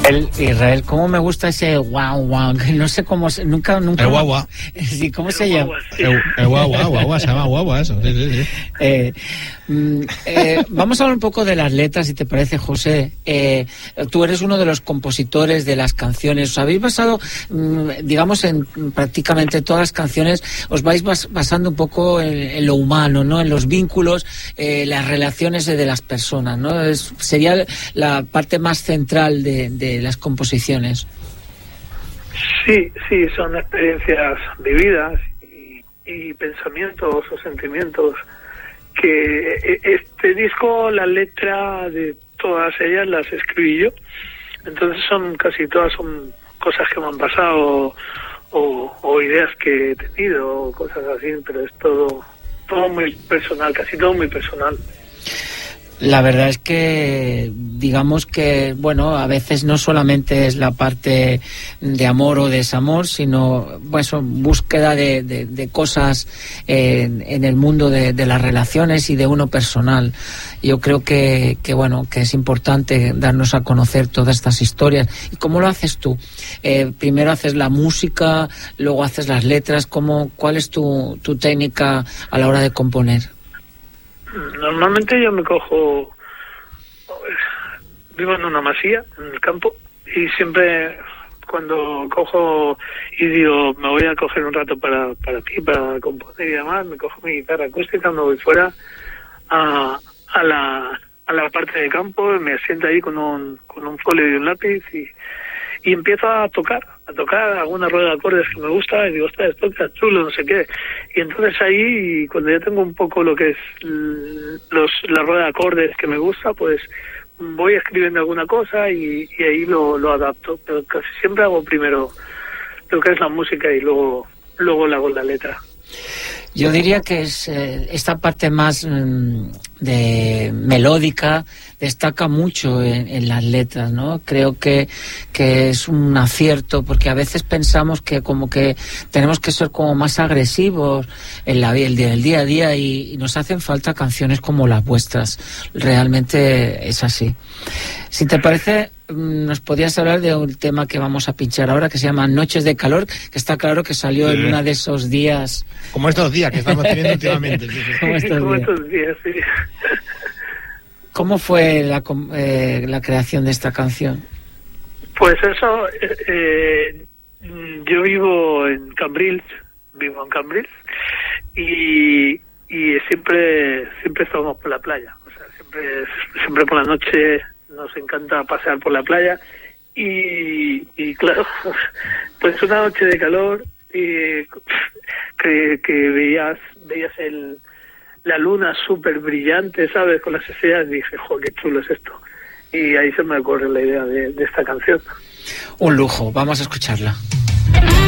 Israel, ¿cómo me gusta ese guau guau? No sé cómo, nunca. El guagua. Sí, ¿cómo se llama? El guagua, se llama guagua eso. Sí. Vamos a hablar un poco de las letras, si te parece, José. Tú eres uno de los compositores de las canciones. Os habéis basado, digamos, en prácticamente todas las canciones, os vais basando un poco en lo humano, ¿no? En los vínculos, las relaciones de las personas, ¿no? Sería la parte más central de las composiciones. Sí, son experiencias vividas y pensamientos o sentimientos que este disco, la letra de todas ellas las escribí yo. Entonces casi todas son cosas que me han pasado o ideas que he tenido o cosas así, pero es todo muy personal, casi todo muy personal. La verdad es que, digamos que, bueno, a veces no solamente es la parte de amor o desamor, sino, pues, búsqueda de cosas en el mundo de las relaciones y de uno personal. Yo creo que bueno, que es importante darnos a conocer todas estas historias. ¿Y cómo lo haces tú? Primero haces la música, luego haces las letras. ¿Cuál es tu técnica a la hora de componer? Normalmente yo vivo en una masía, en el campo, y siempre cuando cojo y digo, me voy a coger un rato para ti, para componer y demás, me cojo mi guitarra acústica, me voy fuera a la parte de campo, me siento ahí con un folio y un lápiz y empiezo a tocar alguna rueda de acordes que me gusta y digo, ostras, esto está chulo, no sé qué. Y entonces ahí, cuando ya tengo un poco lo que es la rueda de acordes que me gusta, pues voy escribiendo alguna cosa y ahí lo adapto. Pero casi siempre hago primero lo que es la música y luego le hago la letra. Yo diría que es esta parte más de melódica destaca mucho en las letras, ¿no? Creo que es un acierto, porque a veces pensamos que como que tenemos que ser como más agresivos en el día a día y nos hacen falta canciones como las vuestras. Realmente es así. Si te parece, nos podías hablar de un tema que vamos a pinchar ahora, que se llama Noches de Calor, que está claro que salió en uno de esos días. Como estos días que estamos teniendo últimamente. Como estos días, sí. ¿Cómo fue la creación de esta canción? Pues eso, yo vivo en Cambrils y siempre estamos por la playa. O sea, siempre por la noche nos encanta pasear por la playa y claro, pues una noche de calor que veías la luna súper brillante, ¿sabes? Con las estrellas, y dije, ¡jo, qué chulo es esto! Y ahí se me ocurre la idea de esta canción. Un lujo, vamos a escucharla.